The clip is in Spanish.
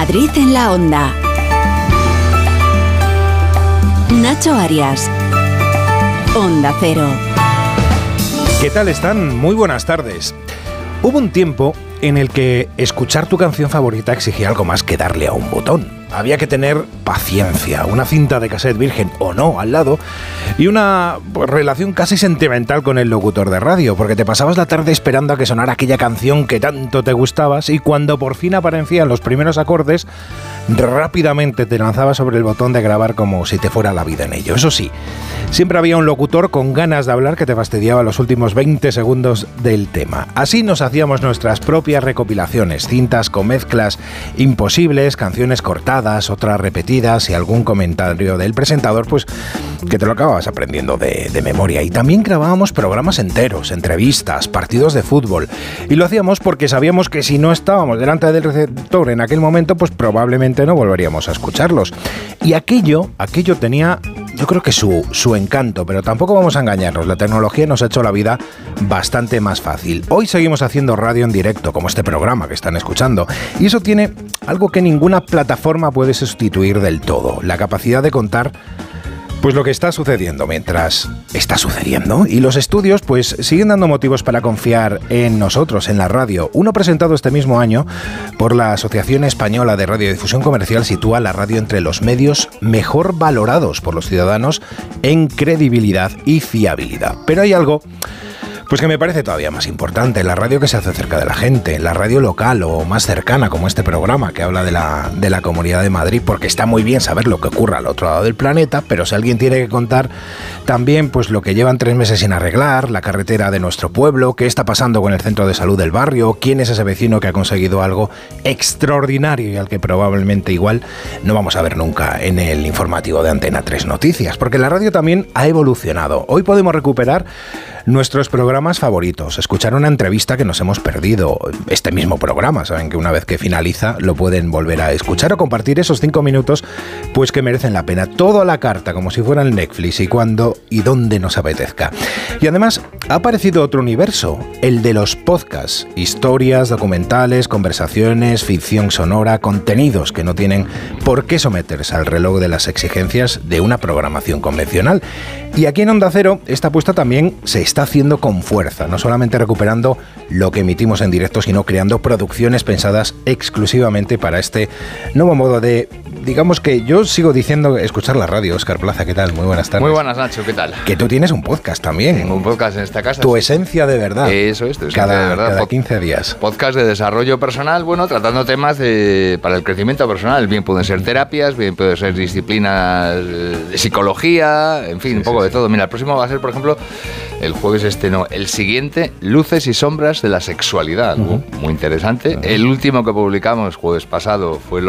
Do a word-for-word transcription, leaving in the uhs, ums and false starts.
Madrid en la Onda. Nacho Arias. Onda Cero. ¿Qué tal están? Muy buenas tardes. Hubo un tiempo en el que escuchar tu canción favorita exigía algo más que darle a un botón. Había que tener paciencia, una cinta de cassette virgen o no al lado y una pues, relación casi sentimental con el locutor de radio, porque te pasabas la tarde esperando a que sonara aquella canción que tanto te gustabas y cuando por fin aparecían los primeros acordes, rápidamente te lanzabas sobre el botón de grabar como si te fuera la vida en ello. Eso sí, siempre había un locutor con ganas de hablar que te fastidiaba los últimos veinte segundos del tema. Así nos hacíamos nuestras propias recopilaciones, cintas con mezclas imposibles, canciones cortadas, otras repetidas y algún comentario del presentador, pues que te lo acababas aprendiendo de, de memoria. Y también grabábamos programas enteros, entrevistas, partidos de fútbol. Y lo hacíamos porque sabíamos que si no estábamos delante del receptor en aquel momento, pues probablemente no volveríamos a escucharlos. Y aquello, aquello tenía, yo creo que su, su encanto, pero tampoco vamos a engañarnos. La tecnología nos ha hecho la vida bastante más fácil. Hoy seguimos haciendo radio en directo, como este programa que están escuchando. Y eso tiene algo que ninguna plataforma puede sustituir del todo: la capacidad de contar pues lo que está sucediendo mientras está sucediendo. Y los estudios pues siguen dando motivos para confiar en nosotros, en la radio. Uno presentado este mismo año por la Asociación Española de Radiodifusión Comercial sitúa la radio entre los medios mejor valorados por los ciudadanos en credibilidad y fiabilidad. Pero hay algo pues que me parece todavía más importante: la radio que se hace cerca de la gente, la radio local o más cercana, como este programa que habla de la, de la Comunidad de Madrid, porque está muy bien saber lo que ocurre al otro lado del planeta, pero si alguien tiene que contar también pues lo que llevan tres meses sin arreglar, la carretera de nuestro pueblo, qué está pasando con el centro de salud del barrio, quién es ese vecino que ha conseguido algo extraordinario y al que probablemente igual no vamos a ver nunca en el informativo de Antena tres Noticias, porque la radio también ha evolucionado. Hoy podemos recuperar nuestros programas favoritos, escuchar una entrevista que nos hemos perdido, este mismo programa, saben que una vez que finaliza lo pueden volver a escuchar, o compartir esos cinco minutos pues que merecen la pena, todo a la carta, como si fuera el Netflix y cuando y donde nos apetezca. Y además ha aparecido otro universo, el de los podcasts, historias, documentales, conversaciones, ficción sonora, contenidos que no tienen por qué someterse al reloj de las exigencias de una programación convencional. Y aquí en Onda Cero esta apuesta también se está haciendo con fuerza, no solamente recuperando lo que emitimos en directo, sino creando producciones pensadas exclusivamente para este nuevo modo de, digamos que yo sigo diciendo, escuchar la radio. Óscar Plaza, ¿qué tal? Muy buenas tardes. Muy buenas, Nacho, ¿qué tal? Que tú tienes un podcast también. Tengo un podcast en esta casa. Tu esencia de verdad. Eso es, tu esencia cada, de verdad. Cada Pod- quince días. Podcast de desarrollo personal, bueno, tratando temas de, para el crecimiento personal. Bien pueden ser terapias, bien pueden ser disciplinas de psicología, en fin, sí, un poco sí, de sí. todo. Mira, el próximo va a ser, por ejemplo, el jueves este no, el siguiente, luces y sombras de la sexualidad. Uh-huh. Muy interesante. Uh-huh. El último que publicamos jueves pasado fue